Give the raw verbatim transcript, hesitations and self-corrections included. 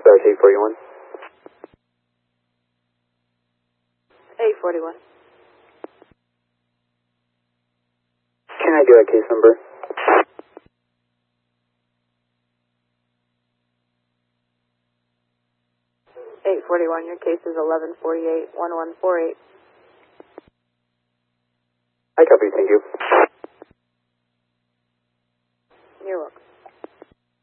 dispatch eight forty-one. eight forty-one. Can I do that case number? eight forty-one, your case is eleven forty-eight, one one four eight.